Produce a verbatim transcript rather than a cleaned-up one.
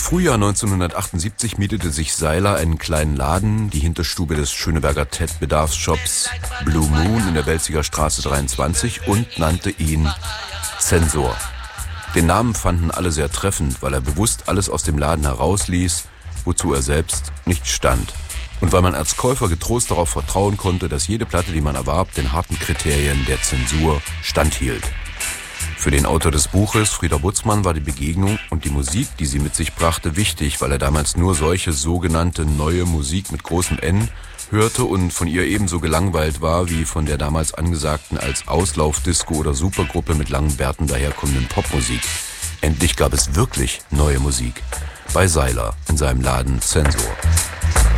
Frühjahr neunzehnhundertachtundsiebzig mietete sich Seiler einen kleinen Laden, die Hinterstube des Schöneberger Ted-Bedarfsshops Blue Moon in der Belziger Straße dreiundzwanzig und nannte ihn Zensor. Den Namen fanden alle sehr treffend, weil er bewusst alles aus dem Laden herausließ, wozu er selbst nicht stand. Und weil man als Käufer getrost darauf vertrauen konnte, dass jede Platte, die man erwarb, den harten Kriterien der Zensur standhielt. Für den Autor des Buches, Frieder Butzmann, war die Begegnung und die Musik, die sie mit sich brachte, wichtig, weil er damals nur solche sogenannte neue Musik mit großem N hörte und von ihr ebenso gelangweilt war wie von der damals angesagten als Auslaufdisco oder Supergruppe mit langen Bärten daherkommenden Popmusik. Endlich gab es wirklich neue Musik. Bei Seiler in seinem Laden Zensor.